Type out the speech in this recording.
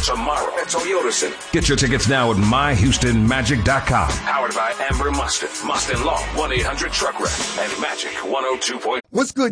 tomorrow at Toyota Center. Get your tickets now at myhoustonmagic.com. Powered by Amber Mustin, Mustin Law, 1-800-TRUCK-WRECK, and Magic 102. What's good?